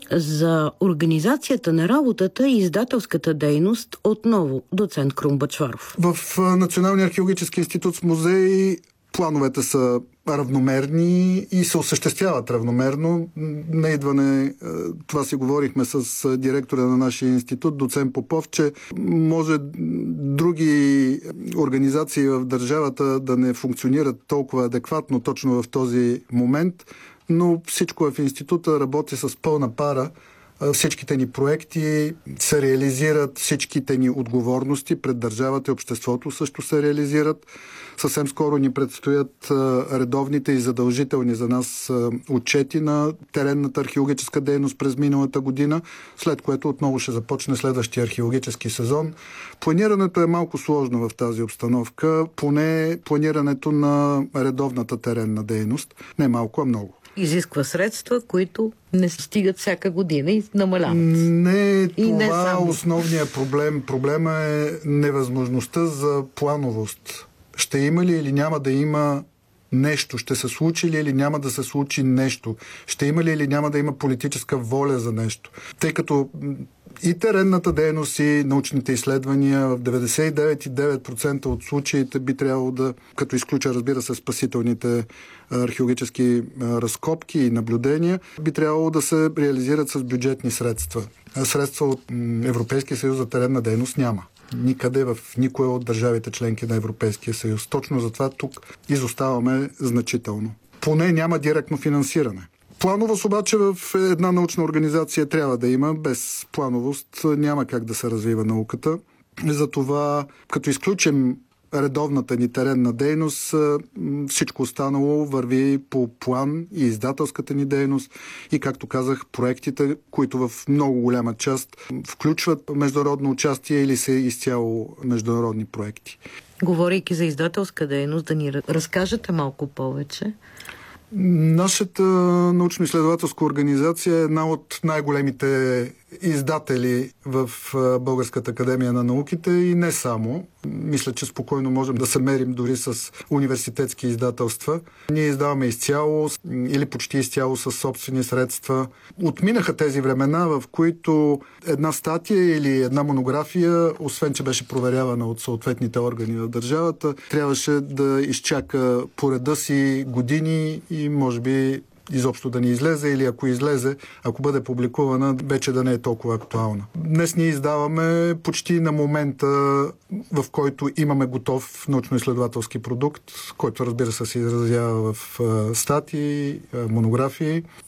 За организацията на работата и издателската дейност отново доцент Крум Бъчваров. В Националния археологически институт с музеи плановете са равномерни и се осъществяват равномерно. На идване, това си говорихме с директора на нашия институт, доцент Попов, че може други организации в държавата да не функционират толкова адекватно точно в този момент, но всичко в института работи с пълна пара. Всичките ни проекти се реализират, всичките ни отговорности пред държавата и обществото също се реализират. Съвсем скоро ни предстоят редовните и задължителни за нас отчети на теренната археологическа дейност през миналата година, след което отново ще започне следващия археологически сезон. Планирането е малко сложно в тази обстановка, поне планирането на редовната теренна дейност. Не малко, а много. Изисква средства, които не стигат всяка година и намаляват. Не, това е основният проблем. Проблема е невъзможността за плановост. Ще има ли или няма да има нещо? Ще се случи ли или няма да се случи нещо? Ще има ли или няма да има политическа воля за нещо? Тъй като и теренната дейност и научните изследвания в 99,9% от случаите би трябвало да, като изключа, разбира се, спасителните археологически разкопки и наблюдения, би трябвало да се реализират с бюджетни средства. Средства от Европейския съюз за теренна дейност няма. Никъде в никоя от държавите членки на Европейския съюз. Точно затова тук изоставаме значително. Поне няма директно финансиране. Плановост обаче в една научна организация трябва да има. Без плановост няма как да се развива науката. Затова, като изключим редовната ни теренна дейност, всичко останало върви по план и издателската ни дейност и, както казах, проектите, които в много голяма част включват международно участие или са изцяло международни проекти. Говорейки за издателска дейност, да ни разкажете малко повече. Нашата научно-изследователска организация е една от най-големите издатели в Българската академия на науките и не само. Мисля, че спокойно можем да се мерим дори с университетски издателства. Ние издаваме изцяло или почти изцяло със собствени средства. Отминаха тези времена, в които една статия или една монография, освен че беше проверявана от съответните органи в държавата, трябваше да изчака по реда си години и може би изобщо да не излезе или ако излезе, ако бъде публикувана, вече да не е толкова актуална. Днес ние издаваме почти на момента, в който имаме готов научно-изследователски продукт, който, разбира се, се изразява в статии, монографии